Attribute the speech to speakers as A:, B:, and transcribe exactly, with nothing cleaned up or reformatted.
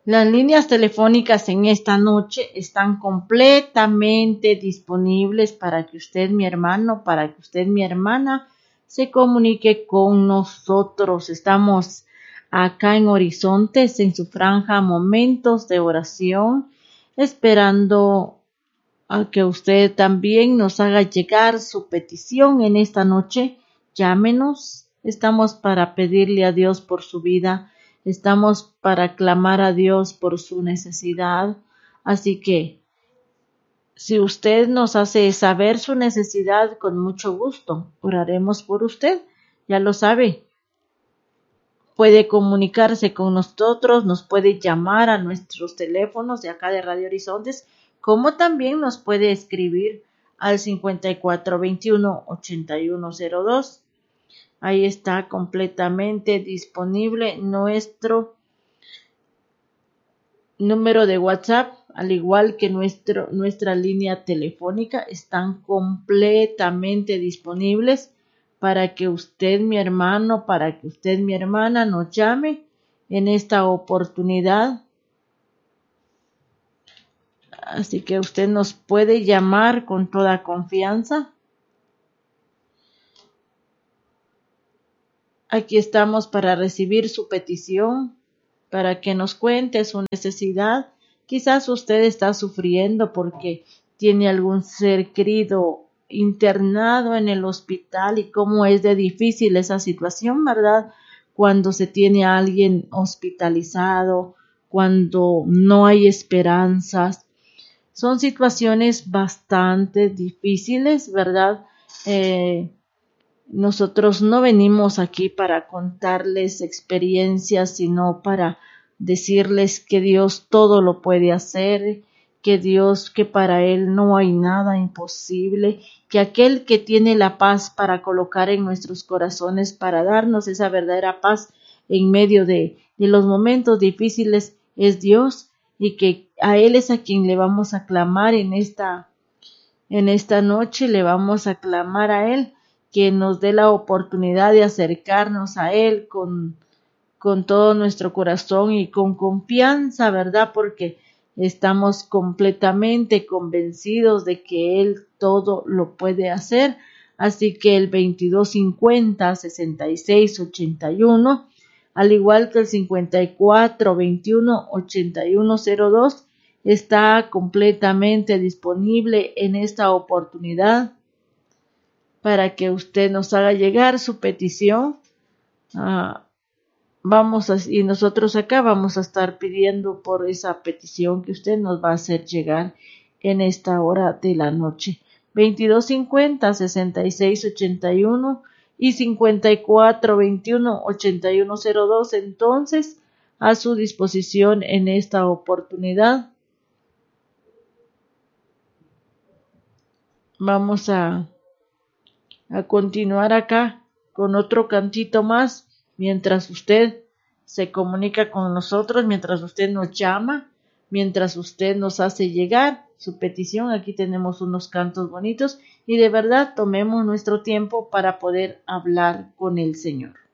A: Las líneas telefónicas en esta noche están completamente disponibles para que usted, mi hermano, para que usted, mi hermana, se comunique con nosotros. Estamos acá en Horizontes, en su franja Momentos de Oración, esperando a que usted también nos haga llegar su petición en esta noche. Llámenos, estamos para pedirle a Dios por su vida. Estamos para clamar a Dios por su necesidad. Así que, si usted nos hace saber su necesidad, con mucho gusto, oraremos por usted. Ya lo sabe. Puede comunicarse con nosotros, nos puede llamar a nuestros teléfonos de acá de Radio Horizontes, como también nos puede escribir al cincuenta y cuatro veintiuno ochenta y uno cero dos. Ahí está completamente disponible nuestro número de WhatsApp, al igual que nuestro, nuestra línea telefónica, están completamente disponibles para que usted, mi hermano, para que usted, mi hermana, nos llame en esta oportunidad. Así que usted nos puede llamar con toda confianza. Aquí estamos para recibir su petición, para que nos cuente su necesidad. Quizás usted está sufriendo porque tiene algún ser querido internado en el hospital y cómo es de difícil esa situación, ¿verdad? Cuando se tiene a alguien hospitalizado, cuando no hay esperanzas. Son situaciones bastante difíciles, ¿verdad? Eh, Nosotros no venimos aquí para contarles experiencias, sino para decirles que Dios todo lo puede hacer, que Dios, que para Él no hay nada imposible, que aquel que tiene la paz para colocar en nuestros corazones, para darnos esa verdadera paz en medio de, de los momentos difíciles, es Dios, y que a Él es a quien le vamos a clamar en esta, en esta noche, le vamos a clamar a Él, que nos dé la oportunidad de acercarnos a Él con, con todo nuestro corazón y con confianza, ¿verdad? Porque estamos completamente convencidos de que Él todo lo puede hacer. Así que el veintidós cincuenta sesenta y seis ochenta y uno, al igual que el cincuenta y cuatro veintiuno ochenta y uno cero dos, está completamente disponible en esta oportunidad para que usted nos haga llegar su petición. Ah, vamos a, y nosotros acá vamos a estar pidiendo por esa petición que usted nos va a hacer llegar en esta hora de la noche. veintidós cincuenta sesenta y seis ochenta y uno y cincuenta y cuatro veintiuno ochenta y uno cero dos, entonces a su disposición en esta oportunidad. Vamos a a continuar acá con otro cantito más, mientras usted se comunica con nosotros, mientras usted nos llama, mientras usted nos hace llegar su petición. Aquí tenemos unos cantos bonitos y de verdad tomemos nuestro tiempo para poder hablar con el Señor.